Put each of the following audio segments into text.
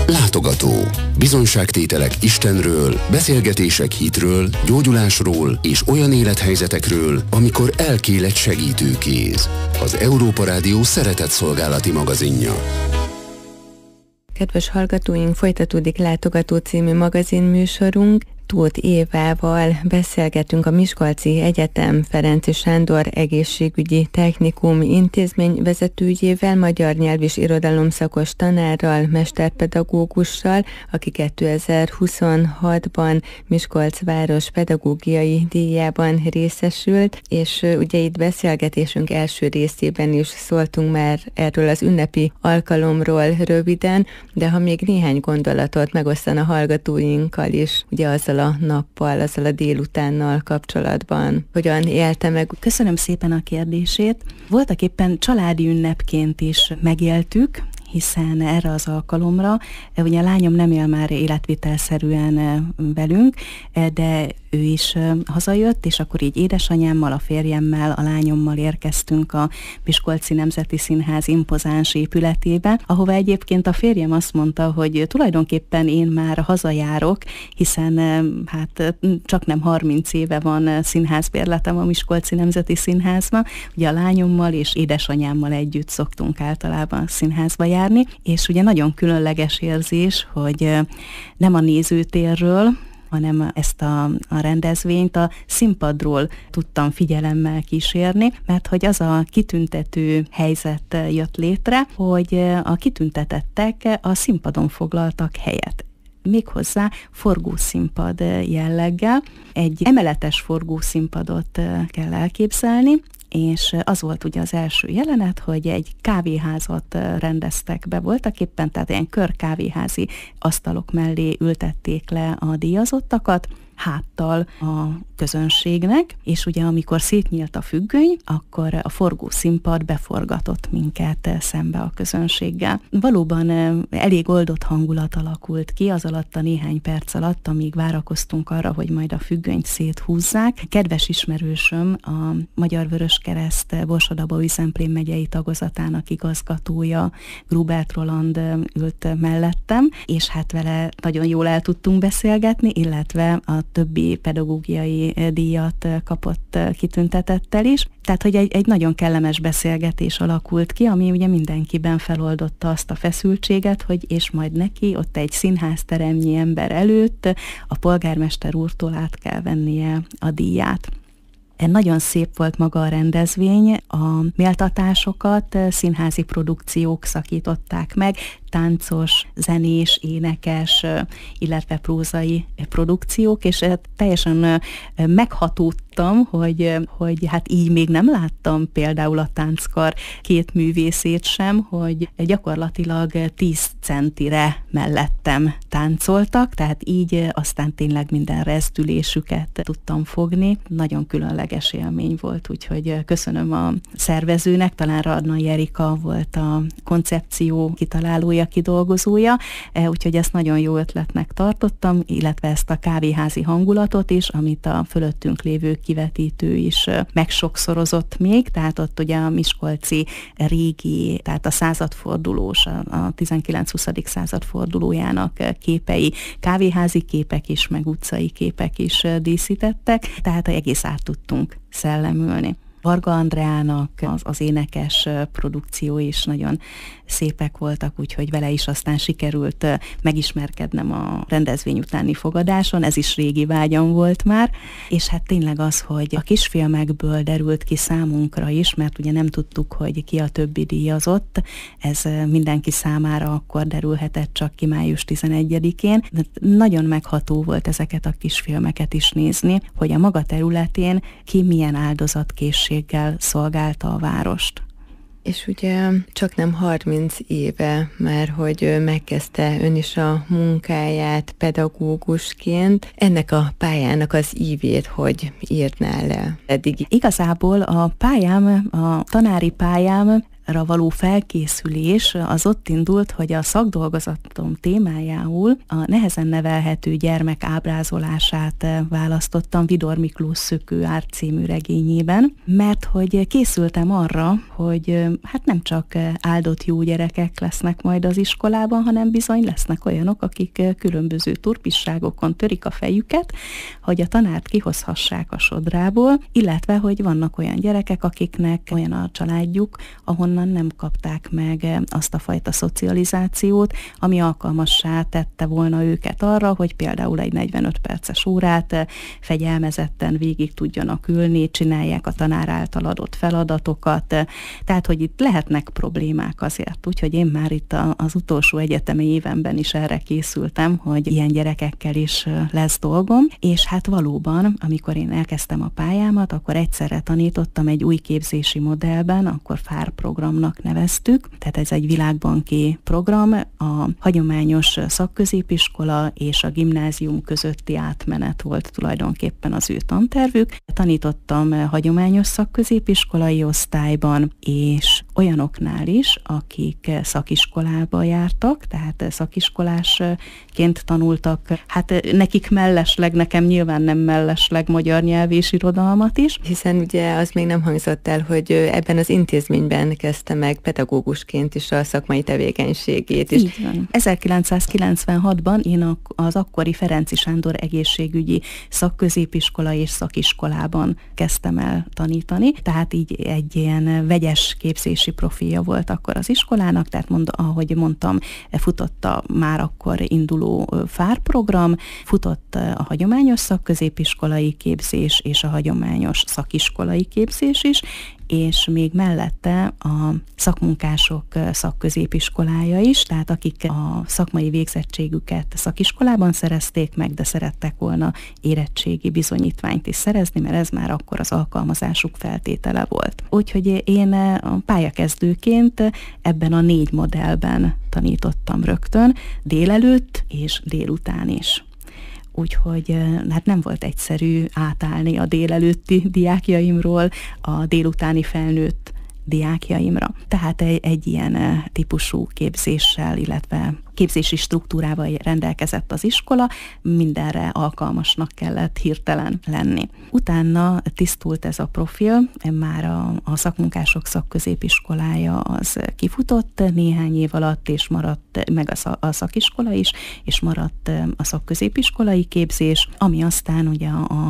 Látogató. Bizonyságtételek Istenről, beszélgetések hitről, gyógyulásról és olyan élethelyzetekről, amikor elkél egy segítőkéz. Az Európa Rádió szeretetszolgálati magazinja. Kedves hallgatóink, folytatódik Látogató című magazinműsorunk. Tóth Évával beszélgetünk a Miskolci Egyetem Ferenczy Sándor Egészségügyi Technikum intézmény vezetőjével, magyar nyelv és irodalom szakos tanárral, mesterpedagógussal, aki 2026-ban Miskolc város pedagógiai díjában részesült, és ugye itt beszélgetésünk első részében is szóltunk már erről az ünnepi alkalomról röviden, de ha még néhány gondolatot megosztana hallgatóinkkal is, ugye azzal a nappal, azzal a délutánnal kapcsolatban. Hogyan élte meg? Köszönöm szépen a kérdését. Voltak éppen családi ünnepként is megéltük, hiszen erre az alkalomra, ugye a lányom nem él már életvitelszerűen velünk, de ő is hazajött, és akkor így édesanyámmal, a férjemmel, a lányommal érkeztünk a Miskolci Nemzeti Színház impozáns épületébe, ahova egyébként a férjem azt mondta, hogy tulajdonképpen én már hazajárok, hiszen hát csak nem 30 éve van színházbérletem a Miskolci Nemzeti Színházban, ugye a lányommal és édesanyámmal együtt szoktunk általában színházba járni, és ugye nagyon különleges érzés, hogy nem a nézőtérről, hanem ezt a rendezvényt a színpadról tudtam figyelemmel kísérni, mert hogy az a kitüntető helyzet jött létre, hogy a kitüntetettek a színpadon foglaltak helyet. Méghozzá forgószínpad jelleggel. Egy emeletes forgószínpadot kell elképzelni, és az volt ugye az első jelenet, hogy egy kávéházat rendeztek be voltak éppen, tehát ilyen körkávéházi asztalok mellé ültették le a díjazottakat, háttal a közönségnek, és ugye amikor szétnyílt a függöny, akkor a forgószínpad beforgatott minket szembe a közönséggel. Valóban elég oldott hangulat alakult ki az alatt a néhány perc alatt, amíg várakoztunk arra, hogy majd a függönyt széthúzzák. Kedves ismerősöm, a Magyar Vöröskereszt Borsod-Abaúj-Zemplén megyei tagozatának igazgatója, Grubert Roland ült mellettem, és hát vele nagyon jól el tudtunk beszélgetni, illetve a többi pedagógiai díjat kapott kitüntetettel is. Tehát, hogy egy nagyon kellemes beszélgetés alakult ki, ami ugye mindenkiben feloldotta azt a feszültséget, hogy és majd neki ott egy színházteremnyi ember előtt a polgármester úrtól át kell vennie a díját. Nagyon szép volt maga a rendezvény, a méltatásokat színházi produkciók szakították meg, táncos, zenés, énekes, illetve prózai produkciók, és teljesen meghatódtam, hogy hát így még nem láttam például a tánckar két művészét sem, hogy gyakorlatilag 10 centire mellettem táncoltak, tehát így aztán tényleg minden rezdülésüket tudtam fogni. Nagyon különleges élmény volt, úgyhogy köszönöm a szervezőnek, talán Radnai Erika volt a koncepció kitalálója, kidolgozója, úgyhogy ezt nagyon jó ötletnek tartottam, illetve ezt a kávéházi hangulatot is, amit a fölöttünk lévő kivetítő is megsokszorozott még, tehát ott ugye a miskolci régi, tehát a századfordulós, a 19-20. századfordulójának képei, kávéházi képek is, meg utcai képek is díszítettek, tehát egész át tudtunk szellemülni. Varga Andreának az énekes produkció is nagyon szépek voltak, úgyhogy vele is aztán sikerült megismerkednem a rendezvény utáni fogadáson, ez is régi vágyam volt már, és hát tényleg az, hogy a kisfilmekből derült ki számunkra is, mert ugye nem tudtuk, hogy ki a többi díjazott, ez mindenki számára akkor derülhetett csak ki május 11-én, de nagyon megható volt ezeket a kisfilmeket is nézni, hogy a maga területén ki milyen áldozatkészséggel szolgálta a várost. És ugye csak nem 30 éve már, hogy megkezdte ön is a munkáját pedagógusként. Ennek a pályának az ívét hogy írná le eddig? Igazából a pályám, a tanári pályám való felkészülés az ott indult, hogy a szakdolgozatom témájául a nehezen nevelhető gyermek ábrázolását választottam Vidor Miklós Szökőár című regényében, mert hogy készültem arra, hogy hát nem csak áldott jó gyerekek lesznek majd az iskolában, hanem bizony lesznek olyanok, akik különböző turpisságokon törik a fejüket, hogy a tanárt kihozhassák a sodrából, illetve hogy vannak olyan gyerekek, akiknek olyan a családjuk, ahonnan nem kapták meg azt a fajta szocializációt, ami alkalmassá tette volna őket arra, hogy például egy 45 perces órát fegyelmezetten végig tudjanak ülni, csinálják a tanár által adott feladatokat, tehát hogy itt lehetnek problémák azért, úgyhogy én már itt az utolsó egyetemi évenben is erre készültem, hogy ilyen gyerekekkel is lesz dolgom, és hát valóban, amikor én elkezdtem a pályámat, akkor egyszerre tanítottam egy új képzési modellben, akkor FAR programnak neveztük, tehát ez egy világbanki program, a hagyományos szakközépiskola és a gimnázium közötti átmenet volt tulajdonképpen az ő tantervük. Tanítottam hagyományos szakközépiskolai osztályban, és olyanoknál is, akik szakiskolába jártak, tehát szakiskolásként tanultak, hát nekik mellesleg, nekem nyilván nem mellesleg magyar nyelv és irodalmat is. Hiszen ugye az még nem hangzott el, hogy ebben az intézményben kezdte meg pedagógusként is a szakmai tevékenységét is. Így van. 1996-ban én az akkori Ferenczy Sándor egészségügyi szakközépiskola és szakiskolában kezdtem el tanítani, tehát így egy ilyen vegyes képzési profilja volt akkor az iskolának, tehát ahogy mondtam, futott a már akkor induló FAR program, futott a hagyományos szakközépiskolai képzés és a hagyományos szakiskolai képzés is, és még mellette a szakmunkások szakközépiskolája is, tehát akik a szakmai végzettségüket szakiskolában szerezték meg, de szerettek volna érettségi bizonyítványt is szerezni, mert ez már akkor az alkalmazásuk feltétele volt. Úgyhogy én a pályakezdőként ebben a 4 modellben tanítottam rögtön, délelőtt és délután is. Úgyhogy hát nem volt egyszerű átállni a délelőtti diákjaimról a délutáni felnőtt diákjaimra. Tehát egy ilyen típusú képzéssel, illetve képzési struktúrával rendelkezett az iskola, mindenre alkalmasnak kellett hirtelen lenni. Utána tisztult ez a profil, már a szakmunkások szakközépiskolája az kifutott néhány év alatt, és maradt meg a szakiskola is, és maradt a szakközépiskolai képzés, ami aztán ugye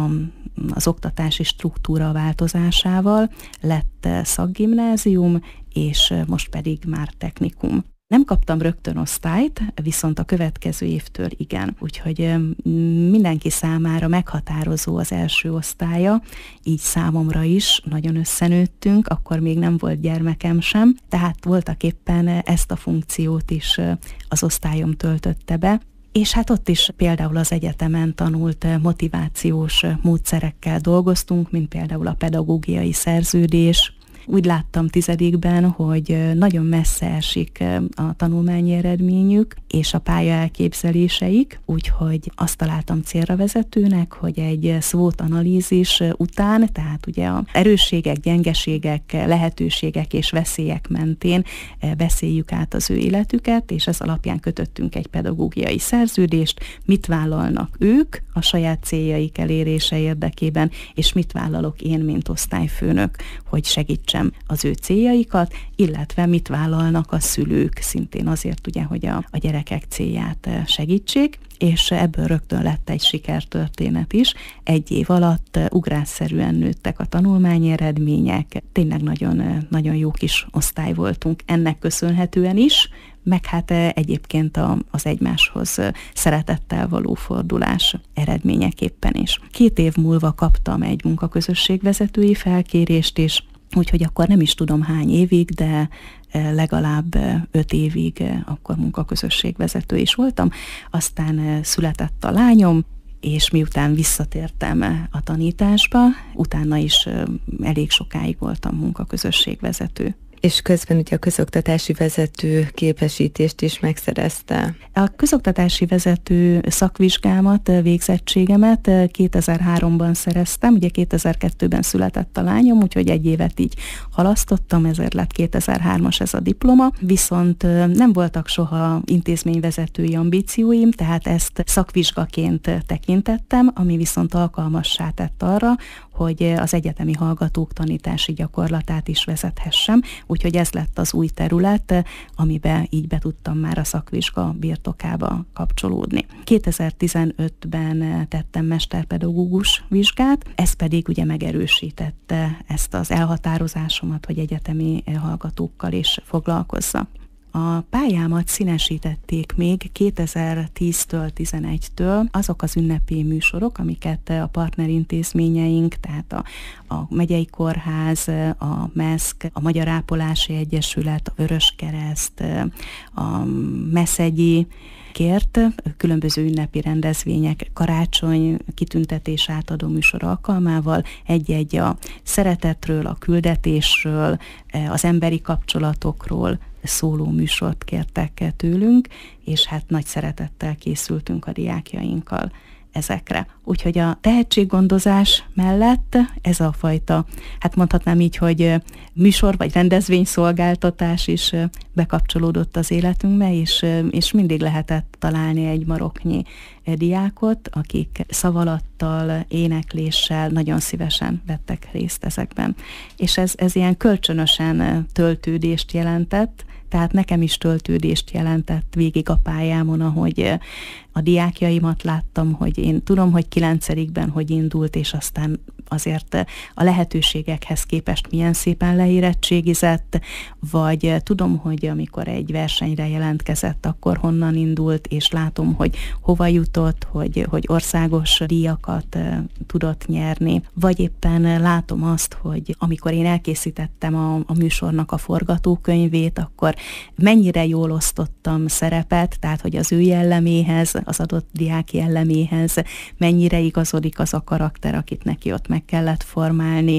az oktatási struktúra változásával lett szakgimnázium, és most pedig már technikum. Nem kaptam rögtön osztályt, viszont a következő évtől igen. Úgyhogy mindenki számára meghatározó az első osztálya, így számomra is nagyon összenőttünk, akkor még nem volt gyermekem sem, tehát voltaképpen ezt a funkciót is az osztályom töltötte be. És hát ott is például az egyetemen tanult motivációs módszerekkel dolgoztunk, mint például a pedagógiai szerződés. Úgy láttam 10-ben, hogy nagyon messze esik a tanulmányi eredményük és a pálya elképzeléseik, úgyhogy azt találtam célra vezetőnek, hogy egy SWOT analízis után, tehát ugye a erősségek, gyengeségek, lehetőségek és veszélyek mentén beszéljük át az ő életüket, és ez alapján kötöttünk egy pedagógiai szerződést, mit vállalnak ők a saját céljaik elérése érdekében, és mit vállalok én, mint osztályfőnök, hogy segítsem az ő céljaikat, illetve mit vállalnak a szülők szintén azért ugye, hogy a gyerekek célját segítsék, és ebből rögtön lett egy sikertörténet is. Egy év alatt ugrásszerűen nőttek a tanulmányi eredmények, tényleg nagyon, nagyon jó kis osztály voltunk ennek köszönhetően is, meg hát egyébként az egymáshoz szeretettel való fordulás eredményeképpen is. 2 év múlva kaptam egy munkaközösségvezetői felkérést is, úgyhogy akkor nem is tudom hány évig, de legalább 5 évig akkor munkaközösségvezető is voltam. Aztán született a lányom, és miután visszatértem a tanításba, utána is elég sokáig voltam munkaközösségvezető. És közben ugye a közoktatási vezető képesítést is megszerezte. A közoktatási vezető szakvizsgámat, végzettségemet 2003-ban szereztem, ugye 2002-ben született a lányom, úgyhogy egy évet így halasztottam, ezért lett 2003-as ez a diploma, viszont nem voltak soha intézményvezetői ambícióim, tehát ezt szakvizsgaként tekintettem, ami viszont alkalmassá tett arra, hogy az egyetemi hallgatók tanítási gyakorlatát is vezethessem, úgyhogy ez lett az új terület, amiben így be tudtam már a szakvizsga birtokába kapcsolódni. 2015-ben tettem mesterpedagógus vizsgát, ez pedig ugye megerősítette ezt az elhatározásomat, hogy egyetemi hallgatókkal is foglalkozzak. A pályámat színesítették még 2010-től, 11-től azok az ünnepi műsorok, amiket a partnerintézményeink, tehát a Megyei Kórház, a MESZK, a Magyar Ápolási Egyesület, a Vöröskereszt, a Meszegyi kért, különböző ünnepi rendezvények, karácsony, kitüntetés átadó műsor alkalmával egy-egy a szeretetről, a küldetésről, az emberi kapcsolatokról szóló műsort kértek tőlünk, és hát nagy szeretettel készültünk a diákjainkkal ezekre. Úgyhogy a tehetséggondozás mellett ez a fajta, hát mondhatnám így, hogy műsor vagy rendezvényszolgáltatás is bekapcsolódott az életünkbe, és mindig lehetett találni egy maroknyi diákot, akik szavalattal, énekléssel nagyon szívesen vettek részt ezekben. És ez ilyen kölcsönösen töltődést jelentett, tehát nekem is töltődést jelentett végig a pályámon, ahogy a diákjaimat láttam, hogy én tudom, hogy 9-ben hogy indult, és aztán azért a lehetőségekhez képest milyen szépen leérettségizett, vagy tudom, hogy amikor egy versenyre jelentkezett, akkor honnan indult, és látom, hogy hova jutott, hogy országos díjakat tudott nyerni, vagy éppen látom azt, hogy amikor én elkészítettem a műsornak a forgatókönyvét, akkor mennyire jól osztottam szerepet, tehát hogy az ő jelleméhez, az adott diák jelleméhez mennyire igazodik az a karakter, akit neki ott meg kellett formálni,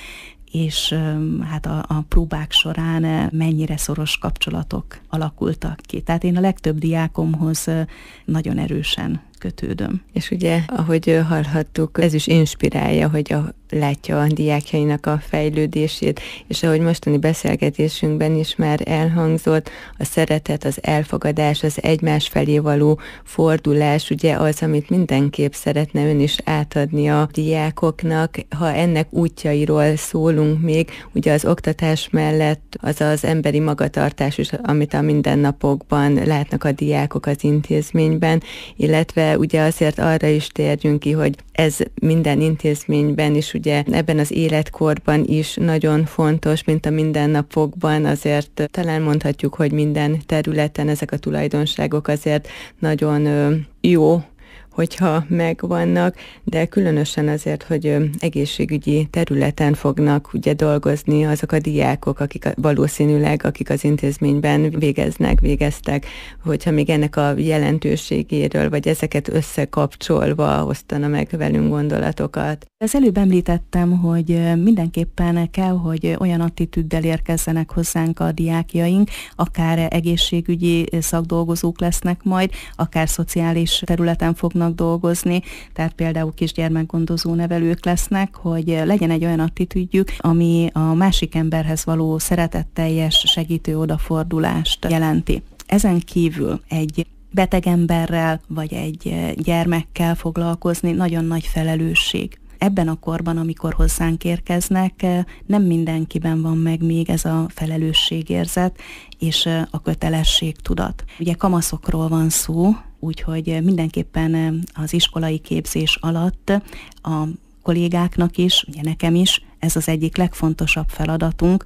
és hát a próbák során mennyire szoros kapcsolatok alakultak ki. Tehát én a legtöbb diákomhoz nagyon erősen kötődöm. És ugye, ahogy hallhattuk, ez is inspirálja, hogy látja a diákjainak a fejlődését, és ahogy mostani beszélgetésünkben is már elhangzott, a szeretet, az elfogadás, az egymás felé való fordulás, ugye az, amit mindenképp szeretne ön is átadni a diákoknak. Ha ennek útjairól szólunk még, ugye az oktatás mellett az az emberi magatartás is, amit a mindennapokban látnak a diákok az intézményben, illetve ugye azért arra is térjünk ki, hogy ez minden intézményben is, ugye ebben az életkorban is nagyon fontos, mint a mindennapokban, azért talán mondhatjuk, hogy minden területen ezek a tulajdonságok azért nagyon jó, hogyha megvannak, de különösen azért, hogy egészségügyi területen fognak ugye dolgozni azok a diákok, akik valószínűleg, akik az intézményben végeztek, hogyha még ennek a jelentőségéről, vagy ezeket összekapcsolva osztana meg velünk gondolatokat. Az előbb említettem, hogy mindenképpen kell, hogy olyan attitűddel érkezzenek hozzánk a diákjaink, akár egészségügyi szakdolgozók lesznek majd, akár szociális területen fognak dolgozni, tehát például kisgyermekgondozó nevelők lesznek, hogy legyen egy olyan attitűdjük, ami a másik emberhez való szeretetteljes segítő odafordulást jelenti. Ezen kívül egy beteg emberrel vagy egy gyermekkel foglalkozni nagyon nagy felelősség. Ebben a korban, amikor hozzánk érkeznek, nem mindenkiben van meg még ez a felelősségérzet és a kötelességtudat. Ugye kamaszokról van szó, úgyhogy mindenképpen az iskolai képzés alatt a kollégáknak is, ugye nekem is, ez az egyik legfontosabb feladatunk,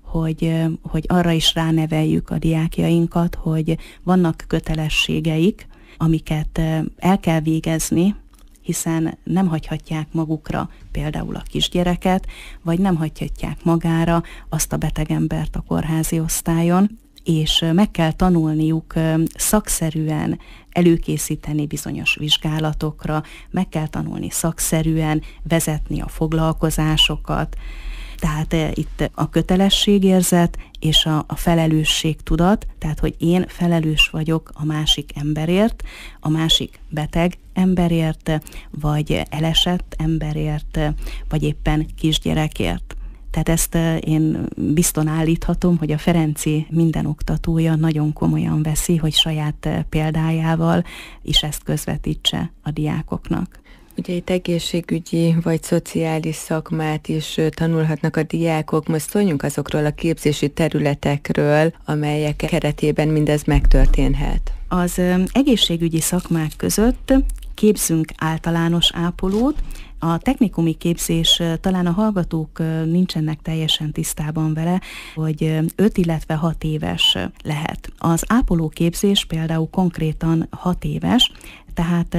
hogy arra is ráneveljük a diákjainkat, hogy vannak kötelességeik, amiket el kell végezni, hiszen nem hagyhatják magukra például a kisgyereket, vagy nem hagyhatják magára azt a betegembert a kórházi osztályon, és meg kell tanulniuk szakszerűen előkészíteni bizonyos vizsgálatokra, meg kell tanulni szakszerűen vezetni a foglalkozásokat, Tehát itt a kötelességérzet és a felelősségtudat, tehát hogy én felelős vagyok a másik emberért, a másik beteg emberért, vagy elesett emberért, vagy éppen kisgyerekért. Tehát ezt én bizton állíthatom, hogy a Ferenci minden oktatója nagyon komolyan veszi, hogy saját példájával is ezt közvetítse a diákoknak. Ugye itt egészségügyi vagy szociális szakmát is tanulhatnak a diákok. Most szóljunk azokról a képzési területekről, amelyek keretében mindez megtörténhet. Az egészségügyi szakmák között képzünk általános ápolót. A technikumi képzés, talán a hallgatók nincsenek teljesen tisztában vele, hogy 5, illetve 6 éves lehet. Az ápolóképzés például konkrétan 6 éves, tehát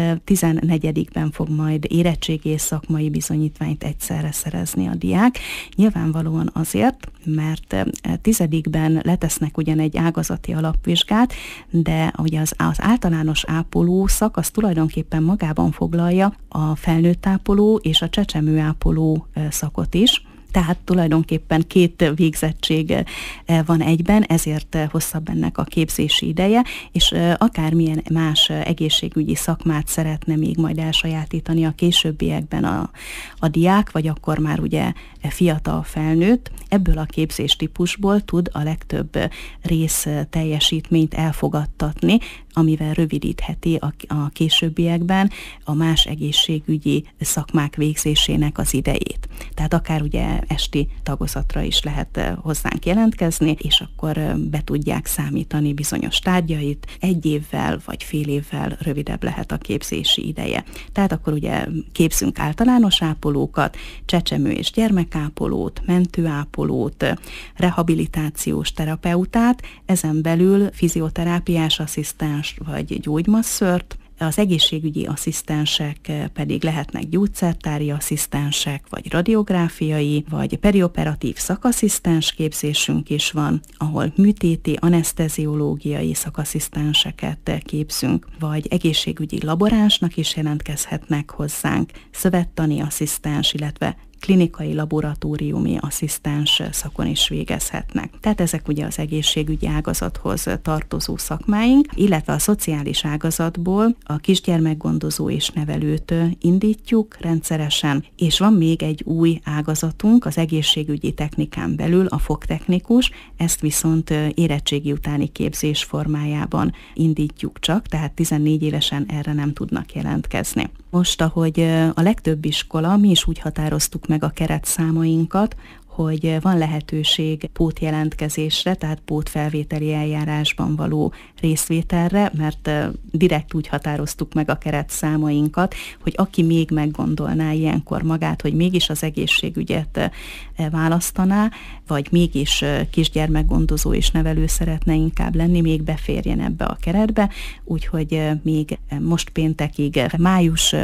14-ben fog majd érettségi és szakmai bizonyítványt egyszerre szerezni a diák. Nyilvánvalóan azért, mert 10-ben letesznek ugyan egy ágazati alapvizsgát, de ugye az általános ápoló szak az tulajdonképpen magában foglalja a felnőtt ápoló és a csecsemőápoló szakot is. Tehát tulajdonképpen 2 végzettség van egyben, ezért hosszabb ennek a képzési ideje, és akármilyen más egészségügyi szakmát szeretne még majd elsajátítani a későbbiekben a diák, vagy akkor már ugye fiatal felnőtt, ebből a képzéstípusból tud a legtöbb rész teljesítményt elfogadtatni, amivel rövidítheti a későbbiekben a más egészségügyi szakmák végzésének az idejét. Tehát akár ugye esti tagozatra is lehet hozzánk jelentkezni, és akkor be tudják számítani bizonyos tárgyait, 1 évvel vagy fél évvel rövidebb lehet a képzési ideje. Tehát akkor ugye képzünk általános ápolókat, csecsemő- és gyermekápolót, mentőápolót, rehabilitációs terapeutát, ezen belül fizioterápiás asszisztens vagy gyógymasszört, az egészségügyi asszisztensek pedig lehetnek gyógyszertári asszisztensek, vagy radiográfiai, vagy perioperatív szakasszisztens képzésünk is van, ahol műtéti, aneszteziológiai szakasszisztenseket képzünk, vagy egészségügyi laboránsnak is jelentkezhetnek hozzánk, szövettani asszisztens, illetve klinikai laboratóriumi asszisztens szakon is végezhetnek. Tehát ezek ugye az egészségügyi ágazathoz tartozó szakmáink, illetve a szociális ágazatból a kisgyermekgondozó és nevelőt indítjuk rendszeresen, és van még egy új ágazatunk, az egészségügyi technikán belül a fogtechnikus, ezt viszont érettségi utáni képzés formájában indítjuk csak, tehát 14 évesen erre nem tudnak jelentkezni. Most, ahogy a legtöbb iskola, mi is úgy határoztuk meg a keretszámainkat, hogy van lehetőség pótjelentkezésre, tehát pótfelvételi eljárásban való részvételre, mert direkt úgy határoztuk meg a keretszámainkat, hogy aki még meggondolná ilyenkor magát, hogy mégis az egészségügyet választaná, vagy mégis kisgyermekgondozó és nevelő szeretne inkább lenni, még beférjen ebbe a keretbe, úgyhogy még most péntekig, május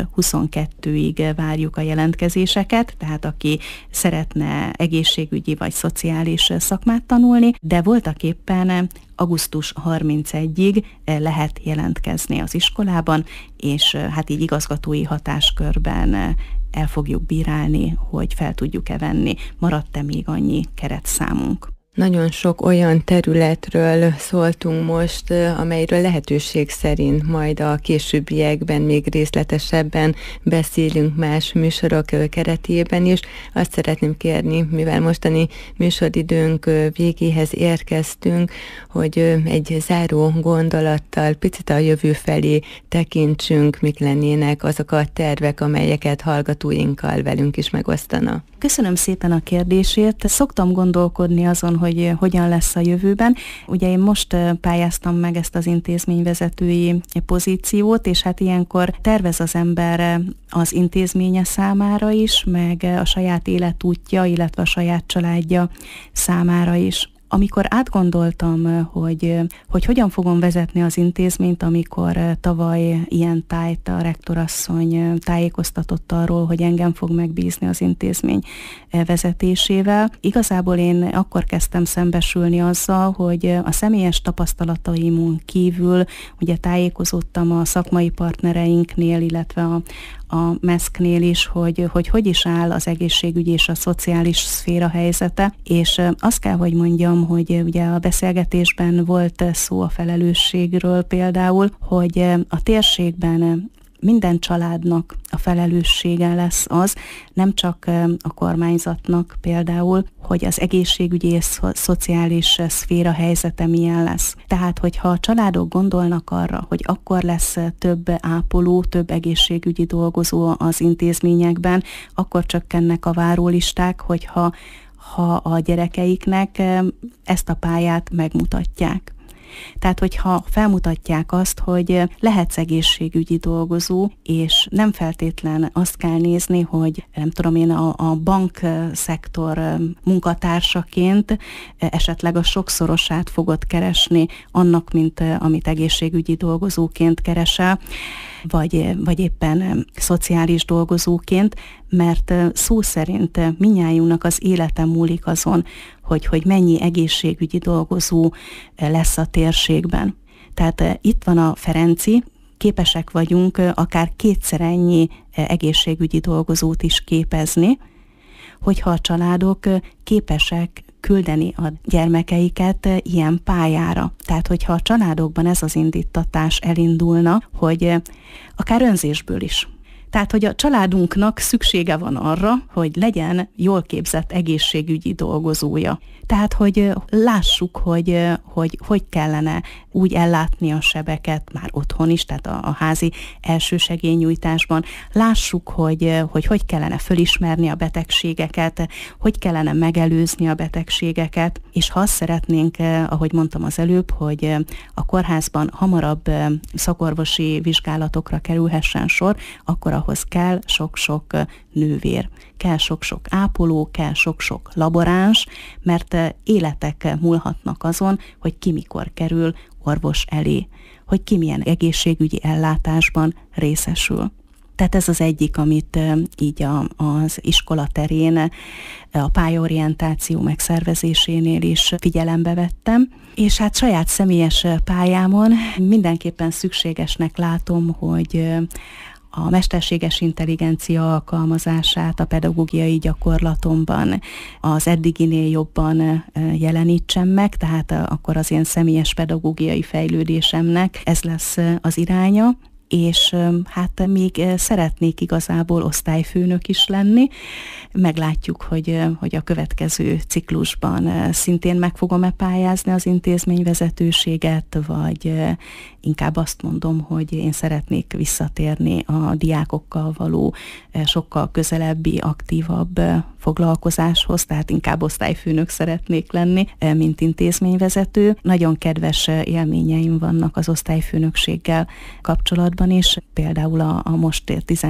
22-ig várjuk a jelentkezéseket, tehát aki szeretne egészségügyi vagy szociális szakmát tanulni, de voltaképpen augusztus 31-ig lehet jelentkezni az iskolában, és hát így igazgatói hatáskörben el fogjuk bírálni, hogy fel tudjuk-e venni. Maradt-e még annyi keretszámunk? Nagyon sok olyan területről szóltunk most, amelyről lehetőség szerint majd a későbbiekben még részletesebben beszélünk más műsorok keretében is. Azt szeretném kérni, mivel mostani műsoridőnk végéhez érkeztünk, hogy egy záró gondolattal picit a jövő felé tekintsünk, mik lennének azok a tervek, amelyeket hallgatóinkkal velünk is megosztana. Köszönöm szépen a kérdését. Szoktam gondolkodni azon, hogy hogyan lesz a jövőben. Ugye én most pályáztam meg ezt az intézményvezetői pozíciót, és hát ilyenkor tervez az ember az intézménye számára is, meg a saját életútja, illetve a saját családja számára is. Amikor átgondoltam, hogy hogyan fogom vezetni az intézményt, amikor tavaly ilyen tájt a rektorasszony tájékoztatott arról, hogy engem fog megbízni az intézmény vezetésével, igazából én akkor kezdtem szembesülni azzal, hogy a személyes tapasztalataimon kívül ugye tájékozottam a szakmai partnereinknél, illetve a MESZK-nél is, hogy is áll az egészségügyi és a szociális szféra helyzete, és azt kell, hogy mondjam, hogy ugye a beszélgetésben volt szó a felelősségről például, hogy a térségben minden családnak a felelőssége lesz az, nem csak a kormányzatnak például, hogy az egészségügyi és szociális szféra helyzete milyen lesz. Tehát, hogyha a családok gondolnak arra, hogy akkor lesz több ápoló, több egészségügyi dolgozó az intézményekben, akkor csökkennek a várólisták, hogyha a gyerekeiknek ezt a pályát megmutatják. Tehát, hogyha felmutatják azt, hogy lehetsz egészségügyi dolgozó, és nem feltétlen azt kell nézni, hogy nem tudom én, a bankszektor munkatársaként esetleg a sokszorosát fogod keresni annak, mint amit egészségügyi dolgozóként keresel, vagy éppen szociális dolgozóként, mert szó szerint mindnyájunknak az élete múlik azon, hogy mennyi egészségügyi dolgozó lesz a térségben. Tehát itt van a Ferenci, képesek vagyunk akár kétszer ennyi egészségügyi dolgozót is képezni, hogyha a családok képesek küldeni a gyermekeiket ilyen pályára. Tehát, hogyha a családokban ez az indítatás elindulna, hogy akár önzésből is. Tehát, hogy a családunknak szüksége van arra, hogy legyen jól képzett egészségügyi dolgozója. Tehát, hogy lássuk, hogy kellene úgy ellátni a sebeket már otthon is, tehát a házi elsősegélynyújtásban. Lássuk, hogy kellene fölismerni a betegségeket, hogy kellene megelőzni a betegségeket, és ha azt szeretnénk, ahogy mondtam az előbb, hogy a kórházban hamarabb szakorvosi vizsgálatokra kerülhessen sor, akkor ahhoz kell sok-sok nővér, kell sok-sok ápoló, kell sok-sok laboráns, mert életek múlhatnak azon, hogy ki mikor kerül orvos elé, hogy ki milyen egészségügyi ellátásban részesül. Tehát ez az egyik, amit így az iskola terén, a pályaorientáció megszervezésénél is figyelembe vettem. És hát saját személyes pályámon mindenképpen szükségesnek látom, hogy a mesterséges intelligencia alkalmazását a pedagógiai gyakorlatomban az eddiginél jobban jelenítsem meg, tehát akkor az én személyes pedagógiai fejlődésemnek ez lesz az iránya. És hát még szeretnék igazából osztályfőnök is lenni. Meglátjuk, hogy a következő ciklusban szintén meg fogom-e pályázni az intézményvezetőséget, vagy inkább azt mondom, hogy én szeretnék visszatérni a diákokkal való sokkal közelebbi, aktívabb foglalkozáshoz, tehát inkább osztályfőnök szeretnék lenni, mint intézményvezető. Nagyon kedves élményeim vannak az osztályfőnökséggel kapcsolatban is, például a most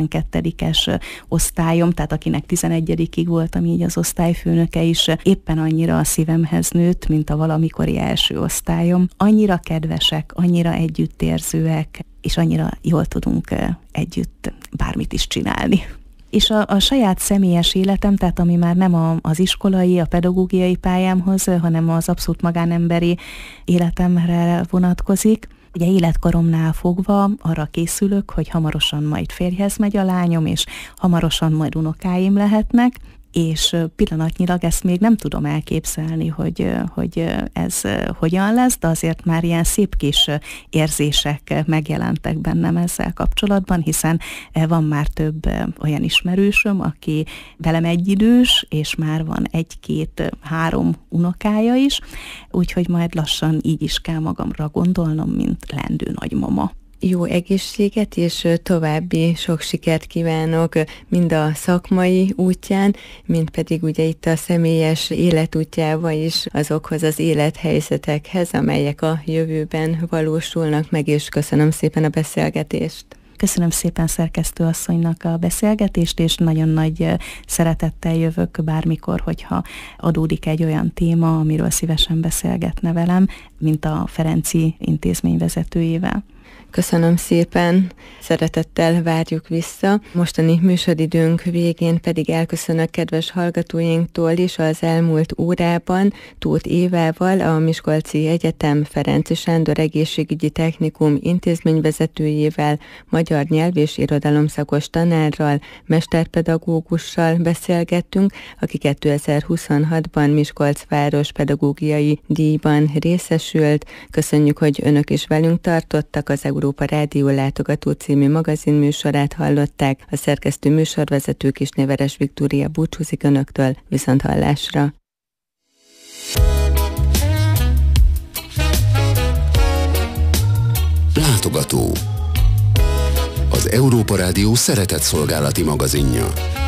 12-es osztályom, tehát akinek 11-ig voltam így az osztályfőnöke is, éppen annyira a szívemhez nőtt, mint a valamikori első osztályom. Annyira kedvesek, annyira együttérzőek, és annyira jól tudunk együtt bármit is csinálni. És a saját személyes életem, tehát ami már nem az iskolai, a pedagógiai pályámhoz, hanem az abszolút magánemberi életemre vonatkozik. Ugye életkoromnál fogva arra készülök, hogy hamarosan majd férjhez megy a lányom, és hamarosan majd unokáim lehetnek, és pillanatnyilag ezt még nem tudom elképzelni, hogy ez hogyan lesz, de azért már ilyen szép kis érzések megjelentek bennem ezzel kapcsolatban, hiszen van már több olyan ismerősöm, aki velem egyidős, és már van 1-2-3 unokája is, úgyhogy majd lassan így is kell magamra gondolnom, mint leendő nagymama. Jó egészséget és további sok sikert kívánok mind a szakmai útján, mind pedig ugye itt a személyes életútjába is azokhoz az élethelyzetekhez, amelyek a jövőben valósulnak meg, és köszönöm szépen a beszélgetést. Köszönöm szépen szerkesztőasszonynak a beszélgetést, és nagyon nagy szeretettel jövök bármikor, hogyha adódik egy olyan téma, amiről szívesen beszélgetne velem, mint a Ferenci intézmény vezetőjével. Köszönöm szépen, szeretettel várjuk vissza. Mostani műsoridőnk végén pedig elköszönök kedves hallgatóinktól is. Az elmúlt órában Tóth Évával, a Miskolci Egyetem Ferenczy Sándor Egészségügyi Technikum intézményvezetőjével, magyar nyelv és irodalomszakos tanárral, mesterpedagógussal beszélgettünk, aki 2026-ban Miskolc város pedagógiai díjban részesült. Köszönjük, hogy önök is velünk tartottak. Az Európa Rádió Látogató című magazinműsorát hallották. A szerkesztő műsorvezető Kisnéveres Viktória búcsúzik önöktől, viszonthallásra. Látogató. Az Európa Rádió szeretett szolgálati magazinja.